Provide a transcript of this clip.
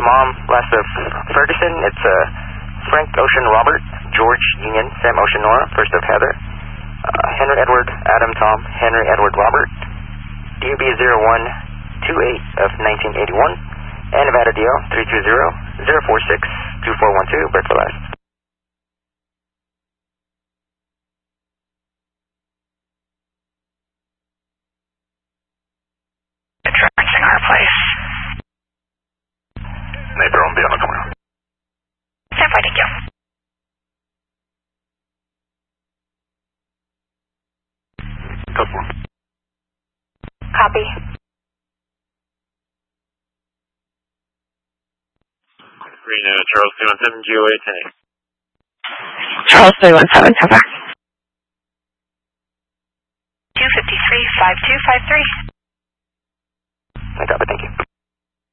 mom, last of Ferguson, it's Frank Ocean Robert, George Union, Sam Ocean Nora, first of Heather, Henry Edward, Adam Tom, Henry Edward Robert, DOB 0128 of 1981, and Nevada DL 320-046-2412, birth for last. Advancing our place. Neighbor on the corner. Stand by, thank you. Code 4. Copy. Reno, Charles 217, GOA 10. Charles 317, cover. 253-5253. I got it, thank you.